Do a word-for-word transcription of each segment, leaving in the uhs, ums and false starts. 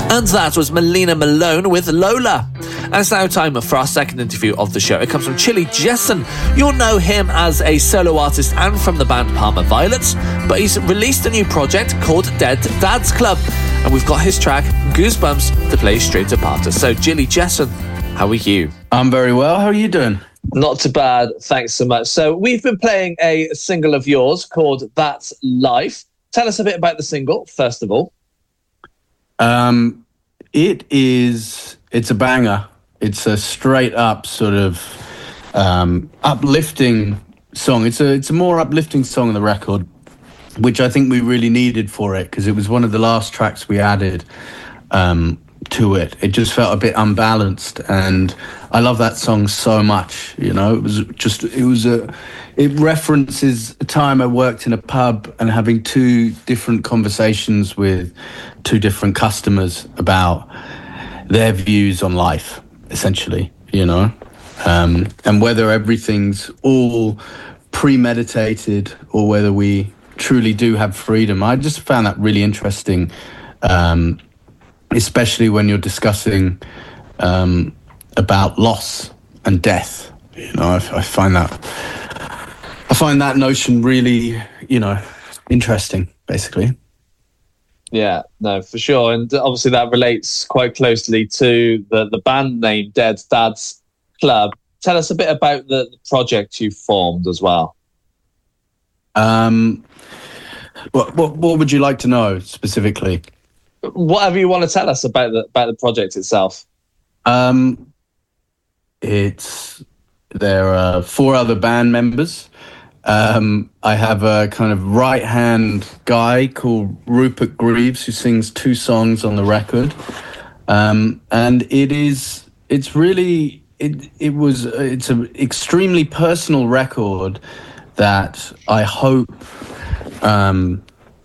And that was Melina Malone with Lola. And it's now time for our second interview of the show. It comes from Chili Jessen. You'll know him as a solo artist and from the band Parma Violets, but he's released a new project called Dead Dad's Club. And we've got his track, Goosebumps, to play straight apart us. So, Chili Jessen, how are you? I'm very well. How are you doing? Not too bad, thanks so much. So, we've been playing a single of yours called That's Life. Tell us a bit about the single, first of all. Um, it is, it's a banger. It's a straight up sort of um, uplifting song. It's a, it's a more uplifting song on the record, which I think we really needed for it because it was one of the last tracks we added um, to it. It just felt a bit unbalanced, and I love that song so much. You know, it was just, it was a, it references a time I worked in a pub and having two different conversations with two different customers about their views on life, essentially, you know, um, and whether everything's all premeditated or whether we truly do have freedom. I just found that really interesting, um, especially when you're discussing um, about loss and death. You know, I, I find that I find that notion really, you know, interesting, basically. Yeah, no, for sure. And obviously that relates quite closely to the, the band name, Dead Dad's Club. Tell us a bit about the, the project you formed as well. Um, what, what what would you like to know specifically? Whatever you want to tell us about the about the project itself. Um, it's there are four other band members. Um, I have a kind of right-hand guy called Rupert Greaves who sings two songs on the record, um, and it is it's really it it was it's an extremely personal record that I hope um,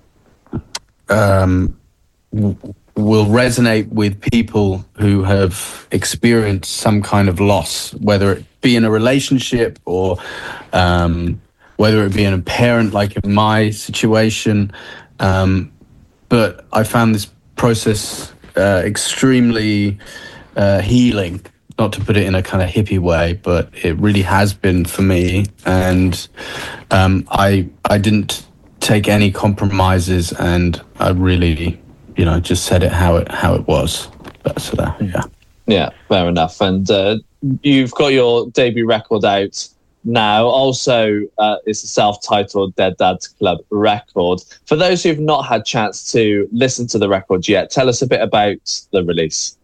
um, w- will resonate with people who have experienced some kind of loss, whether it be in a relationship or um, whether it be in a parent, like in my situation. Um, but I found this process uh, extremely uh, healing. Not to put it in a kind of hippie way, but it really has been for me. And um, I I didn't take any compromises, and I really, you know, just said it how it how it was. But, so that, yeah, yeah, fair enough. And uh, you've got your debut record out now. Also, uh, it's a self-titled Dead Dad's Club record. For those who've not had chance to listen to the record yet, tell us a bit about the release.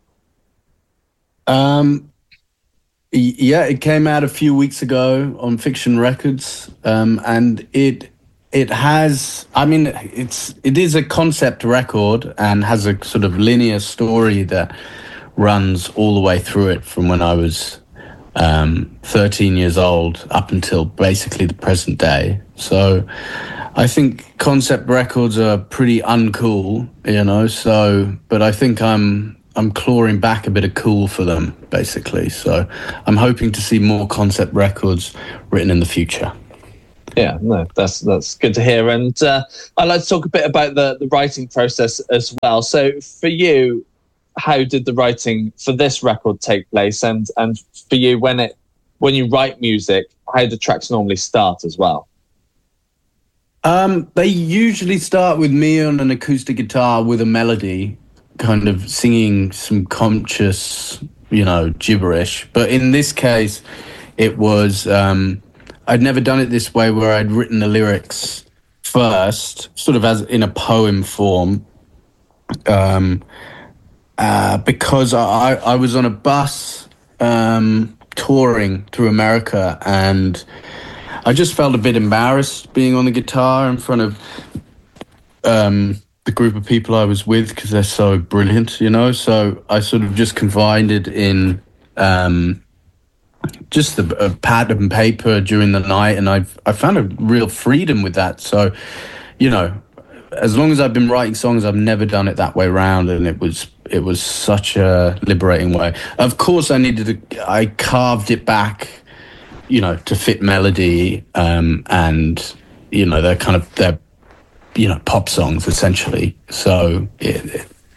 Um, yeah, it came out a few weeks ago on Fiction Records, um, and it it has. I mean, it's it is a concept record and has a sort of linear story that runs all the way through it from when I was um, thirteen years old up until basically the present day. So I think concept records are pretty uncool, you know. So, but I think I'm. I'm clawing back a bit of cool for them, basically. So I'm hoping to see more concept records written in the future. Yeah, no, that's that's good to hear. And uh, I'd like to talk a bit about the, the writing process as well. So for you, how did the writing for this record take place? And and for you, when it when you write music, how do tracks normally start as well? Um, they usually start with me on an acoustic guitar with a melody, kind of singing some conscious, you know, gibberish. But in this case, it was, um, I'd never done it this way where I'd written the lyrics first, sort of as in a poem form, um, uh, because I, I was on a bus um, touring through America, and I just felt a bit embarrassed being on the guitar in front of um, the group of people I was with because they're so brilliant, you know. So I sort of just confined it in um, just a, a pad and paper during the night, and I I found a real freedom with that. So, you know, as long as I've been writing songs, I've never done it that way around, and it was it was such a liberating way. Of course, I needed to, I carved it back, you know, to fit melody, um, and you know, they're kind of they're. you know, pop songs essentially. So it, it,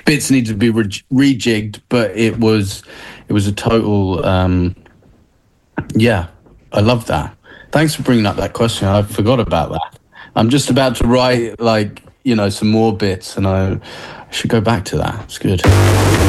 bits needed to be re- rejigged, but it was it was a total. Um, yeah, I love that. Thanks for bringing up that question. I forgot about that. I'm just about to write like you know some more bits, and I should go back to that. It's good.